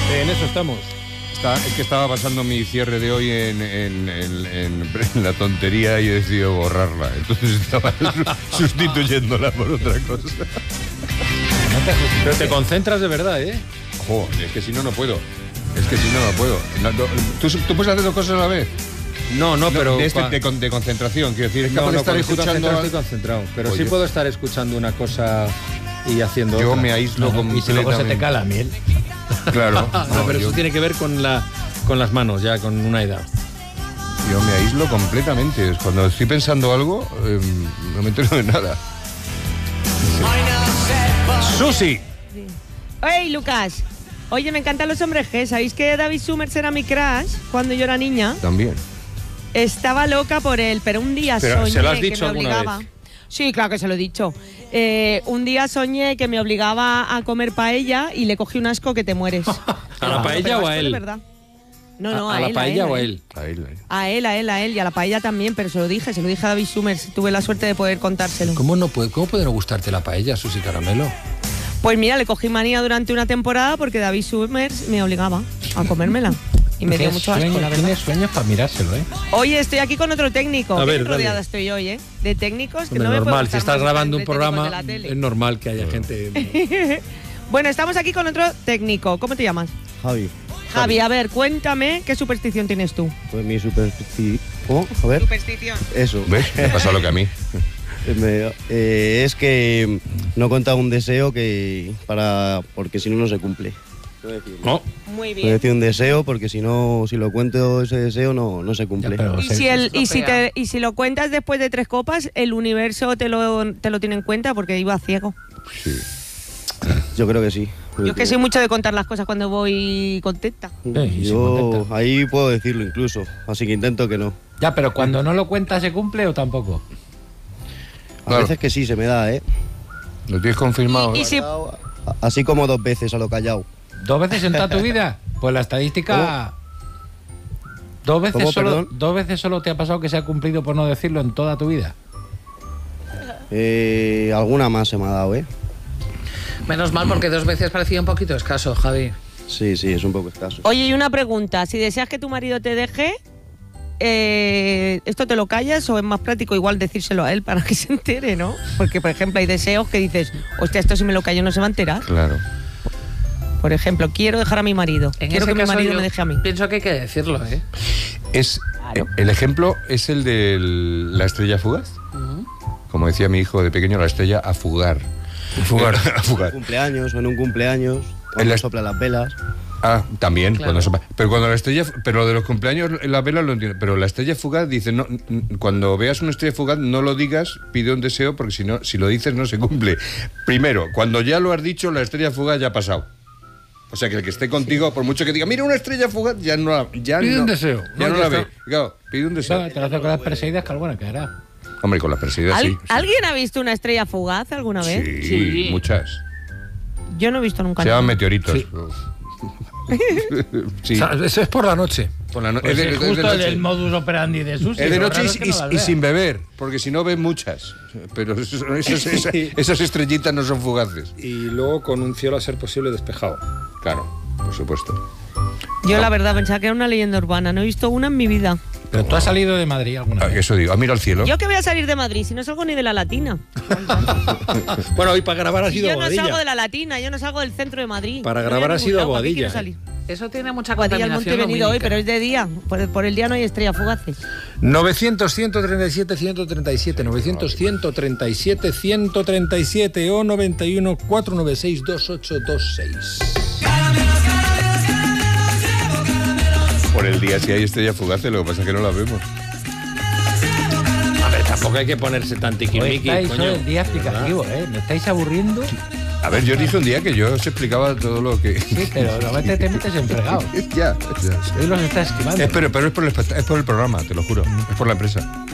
En eso estamos. Es que estaba pasando mi cierre de hoy en la tontería y he decidido borrarla. Entonces estaba sustituyéndola por otra cosa. Pero te concentras de verdad, ¿eh? Joder, es que si no, no puedo. ¿Tú puedes hacer dos cosas a la vez? No, pero... De concentración, quiero decir. Es capaz de estar escuchando... Estoy concentrado, pero sí puedo estar escuchando una cosa y haciendo Yo otra. me aíslo completamente. Y si luego se te cae la miel. Claro. Pero eso tiene que ver con las manos, ya con una edad. Yo me aíslo completamente. Cuando estoy pensando algo, no me entero de nada. ¡Susi! Sí. ¡Hey, Lucas! Oye, me encantan los hombres G. ¿Sabéis que David Summers era mi crush cuando yo era niña? También. Estaba loca por él, pero un día soñé ¿se lo has que dicho me alguna obligaba... vez? Sí, claro que se lo he dicho. Un día soñé que me obligaba a comer paella y le cogí un asco que te mueres. ¿A la paella o a él? De verdad. No, ¿A la paella o a él? A él y a la paella también, pero se lo dije a David Summers. Tuve la suerte de poder contárselo. ¿Cómo puede no gustarte la paella, Susi Caramelo? Pues mira, le cogí manía durante una temporada porque David Summers me obligaba a comérmela. Y me dio mucho asco, la verdad. Tienes sueños para mirárselo, ¿eh? Oye, estoy aquí con otro técnico. A ver, Qué rodeada estoy hoy, ¿eh? De técnicos que Hombre, no me normal, puedo si estás grabando un de técnicos de programa, la tele. es normal que haya gente... Bueno, estamos aquí con otro técnico. ¿Cómo te llamas? Javi, a ver, cuéntame qué superstición tienes tú. pues mi superstición... ¿Cómo? A ver. Superstición. Eso. ¿Ves? Me pasa lo que a mí. Es que no contar un deseo porque si no, no se cumple. No. Muy No bien. decir un deseo porque si lo cuento ese deseo no se cumple. Ya, pero- Y si lo cuentas después de 3 copas, el universo te lo tiene en cuenta porque iba ciego. Sí. Yo creo que sí. Yo que soy mucho de contar las cosas cuando voy contenta. y si Yo contenta. ahí puedo decirlo incluso, así que intento que no. Ya, pero cuando no lo cuentas, ¿se cumple o tampoco? A Claro. veces que sí, se me da, ¿eh? ¿Lo tienes confirmado? Y si- Así como 2 veces a lo callado. ¿2 veces en toda tu vida? Pues la estadística... ¿Dos ¿Cómo, perdón? veces solo te ha pasado que se ha cumplido por no decirlo en toda tu vida? Alguna más se me ha dado, ¿eh? Menos mal, porque 2 veces parecía un poquito escaso, Javi. Sí, es un poco escaso. Oye, y una pregunta. Si deseas que tu marido te deje, ¿esto te lo callas o es más práctico igual decírselo a él para que se entere, no? Porque, por ejemplo, hay deseos que dices, hostia, esto si me lo callo no se va a enterar. Claro. Por ejemplo, quiero dejar a mi marido. En Quiero ese que mi caso marido yo me deje a mí. Pienso que hay que decirlo, ¿eh? El ejemplo es el de la estrella fugaz. Como decía mi hijo de pequeño, la estrella a fugar. A fugar. Cumpleaños o en un cumpleaños, cuando sopla las velas. Ah, también. Claro. Pero cuando la estrella... Pero lo de los cumpleaños, la vela lo entiendo. Pero la estrella fugaz dice, no, cuando veas una estrella fugaz, no lo digas, pide un deseo, porque si lo dices no se cumple. Primero, cuando ya lo has dicho, la estrella fugaz ya ha pasado. O sea, que el que esté contigo, por mucho que diga, mira una estrella fugaz, ya no la... Pide un deseo. Ya no Ya la está. ve. Claro, pide un deseo. Te lo hace con las perseguidas, que alguna que hará. Hombre, con la perseguida sí. ¿Alguien ha visto una estrella fugaz alguna vez? Sí, Sí. muchas. Yo no he visto nunca. Se llaman meteoritos. Sí. Sí. O sea, eso es por la noche. Por la no- Pues es de- es es de justo noche. el modus operandi de Susi. Es de lo noche raro es que no las y vea. sin beber, porque si no ves muchas. Pero esas estrellitas no son fugaces. Y luego con un cielo a ser posible despejado. Claro, por supuesto. Yo la verdad pensaba que era una leyenda urbana. No he visto una en mi vida. Pero tú has salido de Madrid alguna vez. Eso digo, mira al cielo. Yo que voy a salir de Madrid si no salgo ni de la Latina. Bueno, hoy para grabar ha sido Yo no salgo Boadilla. de la Latina, yo no salgo del centro de Madrid. Para No grabar voy a ha sido ningún lado, ¿para qué Boadilla, quiero salir? Eso tiene mucha Boadilla al Monte he contaminación venido hoy, lumínica. pero es de día. Por el día no hay estrellas fugaces. 900-137-137, 900-137-137 o 91-496-2826. Por el día si hay estrellas fugaces, lo que pasa es que no las vemos. A ver, tampoco hay que ponerse tan Hoy tiquismiqui, estáis coño. hoy el día explicativo, ¿eh? Me estáis aburriendo. A ver, yo dije un día que yo os explicaba todo lo que... Sí, pero normalmente te metes en fregado. ya. Hoy los estás esquivando. Pero es por el programa, te lo juro. Es por la empresa.